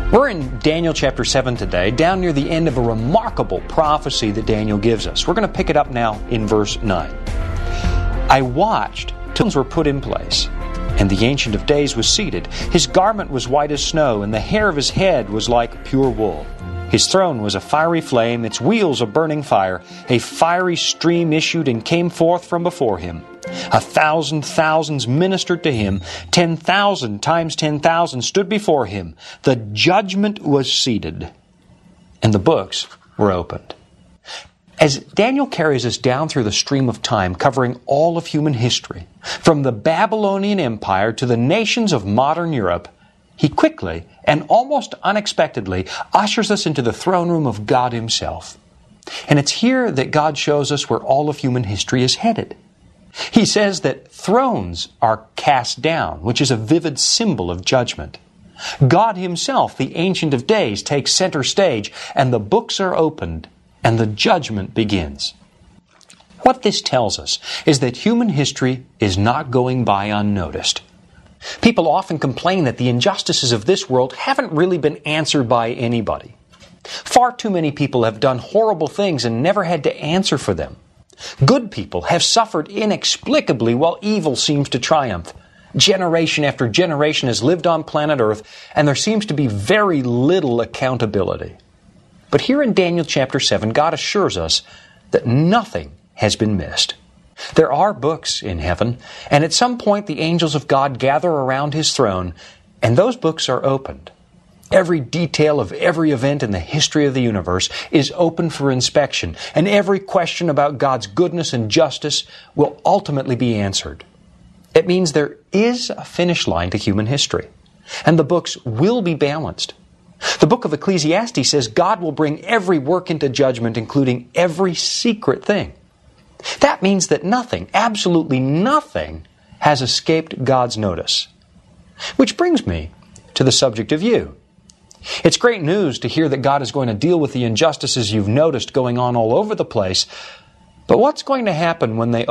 We're in Daniel chapter 7 today, down near the end of a remarkable prophecy that Daniel gives us. We're going to pick it up now in verse 9. I watched till things were put in place, and the Ancient of Days was seated. His garment was white as snow, and the hair of his head was like pure wool. His throne was a fiery flame, its wheels a burning fire. A fiery stream issued and came forth from before him. 1,000 thousands ministered to him. 10,000 times 10,000 stood before him. The judgment was seated, and the books were opened. As Daniel carries us down through the stream of time, covering all of human history, from the Babylonian Empire to the nations of modern Europe, he quickly and almost unexpectedly ushers us into the throne room of God Himself. And it's here that God shows us where all of human history is headed. He says that thrones are cast down, which is a vivid symbol of judgment. God Himself, the Ancient of Days, takes center stage, and the books are opened, and the judgment begins. What this tells us is that human history is not going by unnoticed. People often complain that the injustices of this world haven't really been answered by anybody. Far too many people have done horrible things and never had to answer for them. Good people have suffered inexplicably while evil seems to triumph. Generation after generation has lived on planet Earth, and there seems to be very little accountability. But here in Daniel chapter 7, God assures us that nothing has been missed. There are books in heaven, and at some point the angels of God gather around His throne, and those books are opened. Every detail of every event in the history of the universe is open for inspection, and every question about God's goodness and justice will ultimately be answered. It means there is a finish line to human history, and the books will be balanced. The book of Ecclesiastes says God will bring every work into judgment, including every secret thing. That means that nothing, absolutely nothing, has escaped God's notice. Which brings me to the subject of you. It's great news to hear that God is going to deal with the injustices you've noticed going on all over the place, but what's going to happen when they